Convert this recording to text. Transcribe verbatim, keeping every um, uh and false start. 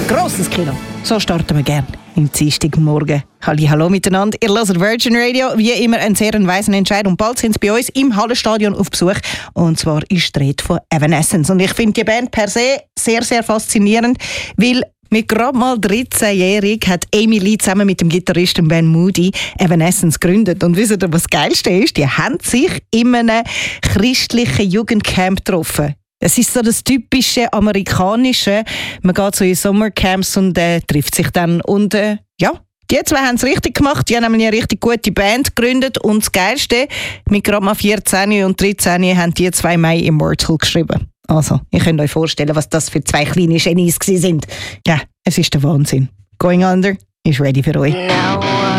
Grosses Kino. So starten wir gerne am Dienstagmorgen. Halli, hallo miteinander. Ihr hört Virgin Radio. Wie immer ein sehr weiser Entscheid. Und bald sind sie bei uns im Hallenstadion auf Besuch. Und zwar ist die Rede von Evanescence. Und ich finde die Band per se sehr, sehr faszinierend, weil mit gerade mal dreizehnjährig hat Emily zusammen mit dem Gitarristen Ben Moody Evanescence gegründet. Und wisst ihr, was das Geilste ist? Die haben sich in einem christlichen Jugendcamp getroffen. Es ist so das typische amerikanische. Man geht so in Sommercamps und äh, trifft sich dann. Und äh, ja, die zwei haben es richtig gemacht. Die haben nämlich eine richtig gute Band gegründet. Und das Geilste, mit gerade mal vierzehn und dreizehn haben die zwei «My Immortal» geschrieben. Also, ihr könnt euch vorstellen, was das für zwei kleine Genies sind. Ja, es ist der Wahnsinn. Going Under ist ready für euch.